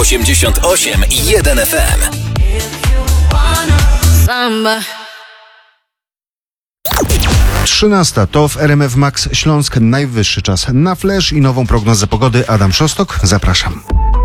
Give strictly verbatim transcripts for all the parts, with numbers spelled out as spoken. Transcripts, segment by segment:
osiemdziesiąt osiem i jeden F M. trzynasta to w R M F Max Śląsk najwyższy czas na flash i nową prognozę pogody. Adam Szostok, zapraszam.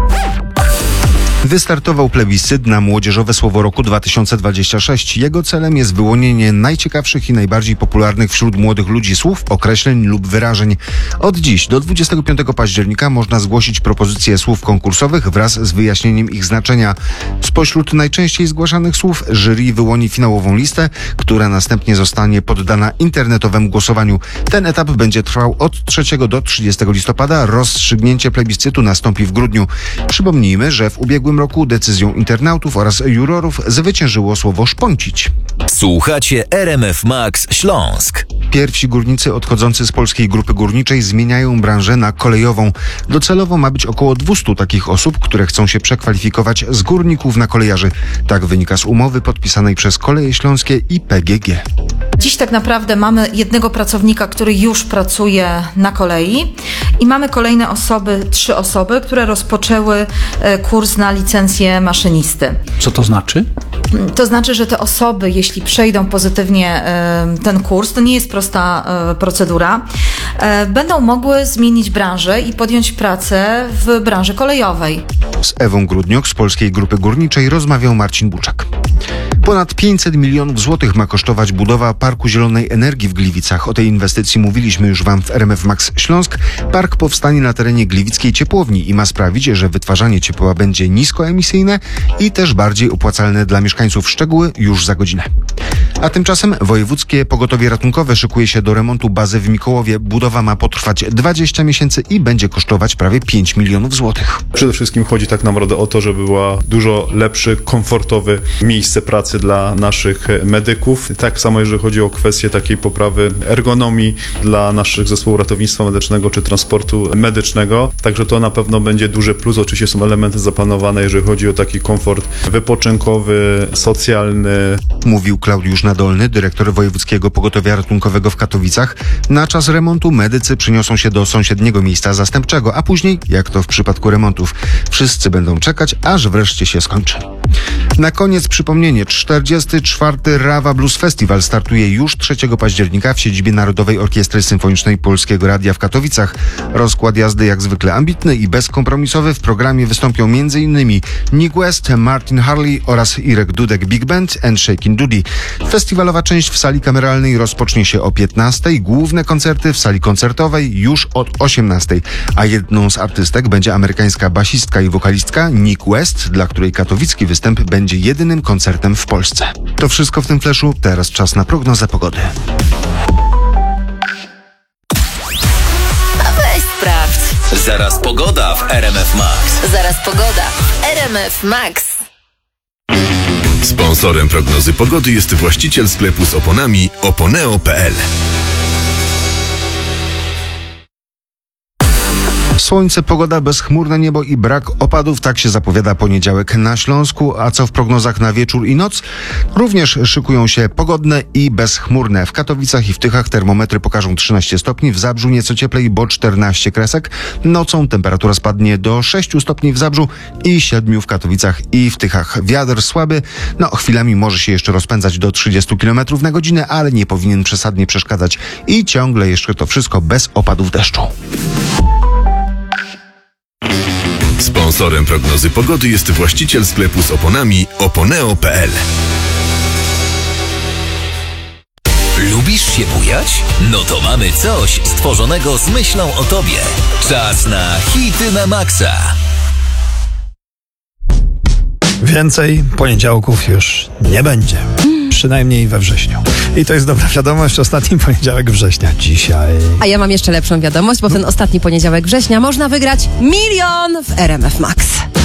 Wystartował plebiscyt na Młodzieżowe Słowo Roku dwa tysiące dwudziesty szósty. Jego celem jest wyłonienie najciekawszych i najbardziej popularnych wśród młodych ludzi słów, określeń lub wyrażeń. Od dziś do dwudziestego piątego października można zgłosić propozycje słów konkursowych wraz z wyjaśnieniem ich znaczenia. Spośród najczęściej zgłaszanych słów jury wyłoni finałową listę, która następnie zostanie poddana internetowemu głosowaniu. Ten etap będzie trwał od trzeciego do trzydziestego listopada. Rozstrzygnięcie plebiscytu nastąpi w grudniu. Przypomnijmy, że w ubiegłym roku decyzją internautów oraz jurorów zwyciężyło słowo szponcić. Słuchacie R M F Max Śląsk. Pierwsi górnicy odchodzący z Polskiej Grupy Górniczej zmieniają branżę na kolejową. Docelowo ma być około dwieście takich osób, które chcą się przekwalifikować z górników na kolejarzy. Tak wynika z umowy podpisanej przez Koleje Śląskie i P G G. Dziś tak naprawdę mamy jednego pracownika, który już pracuje na kolei i mamy kolejne osoby, trzy osoby, które rozpoczęły kurs na licencję maszynisty. Co to znaczy? To znaczy, że te osoby, jeśli przejdą pozytywnie ten kurs, to nie jest prosta procedura, będą mogły zmienić branżę i podjąć pracę w branży kolejowej. Z Ewą Grudniok z Polskiej Grupy Górniczej rozmawiał Marcin Buczak. Ponad pięćset milionów złotych ma kosztować budowa Parku Zielonej Energii w Gliwicach. O tej inwestycji mówiliśmy już Wam w R M F Max Śląsk. Park powstanie na terenie gliwickiej ciepłowni i ma sprawić, że wytwarzanie ciepła będzie niskoemisyjne i też bardziej opłacalne dla mieszkańców. Szczegóły już za godzinę. A tymczasem Wojewódzkie Pogotowie Ratunkowe szykuje się do remontu bazy w Mikołowie. Budowa ma potrwać dwadzieścia miesięcy i będzie kosztować prawie pięć milionów złotych. Przede wszystkim chodzi tak naprawdę o to, żeby była dużo lepszy, komfortowy miejsce pracy dla naszych medyków. Tak samo jeżeli chodzi o kwestię takiej poprawy ergonomii dla naszych zespołów ratownictwa medycznego czy transportu medycznego. Także to na pewno będzie duży plus. Oczywiście są elementy zaplanowane, jeżeli chodzi o taki komfort wypoczynkowy, socjalny. Mówił Klaudiusz Nadolny, dyrektor Wojewódzkiego Pogotowia Ratunkowego w Katowicach. Na czas remontu medycy przeniosą się do sąsiedniego miejsca zastępczego, a później, jak to w przypadku remontów, wszyscy będą czekać, aż wreszcie się skończy. Na koniec przypomnienie, czterdziesty czwarty Rawa Blues Festival startuje już trzeciego października w siedzibie Narodowej Orkiestry Symfonicznej Polskiego Radia w Katowicach. Rozkład jazdy jak zwykle ambitny i bezkompromisowy. W programie wystąpią m.in. Nick West, Martin Harley oraz Irek Dudek Big Band and Shakin' Dudy. Festiwalowa część w sali kameralnej rozpocznie się o piętnastej, główne koncerty w sali koncertowej już od osiemnastej, a jedną z artystek będzie amerykańska basistka i wokalistka Nick West, dla której katowicki występ będzie jedynym koncertem w Polsce. To wszystko w tym fleszu, teraz czas na prognozę pogody. Weź sprawdź. Zaraz pogoda w R M F Max. Zaraz pogoda w R M F Max. Sponsorem prognozy pogody jest właściciel sklepu z oponami oponeo kropka p l. Słońce, pogoda, bezchmurne niebo i brak opadów. Tak się zapowiada poniedziałek na Śląsku. A co w prognozach na wieczór i noc? Również szykują się pogodne i bezchmurne. W Katowicach i w Tychach termometry pokażą trzynaście stopni, w Zabrzu nieco cieplej, bo czternaście kresek. Nocą temperatura spadnie do sześciu stopni w Zabrzu i siedmiu w Katowicach i w Tychach. Wiatr słaby, no chwilami może się jeszcze rozpędzać do trzydziestu kilometrów na godzinę, ale nie powinien przesadnie przeszkadzać. I ciągle jeszcze to wszystko bez opadów deszczu. Sponsorem prognozy pogody jest właściciel sklepu z oponami oponeo kropka p l. Lubisz się bujać? No to mamy coś stworzonego z myślą o tobie. Czas na hity na maksa. Więcej poniedziałków już nie będzie. Przynajmniej we wrześniu. I to jest dobra wiadomość, ostatni poniedziałek września dzisiaj. A ja mam jeszcze lepszą wiadomość, bo w ten ostatni poniedziałek września można wygrać milion w R M F Max.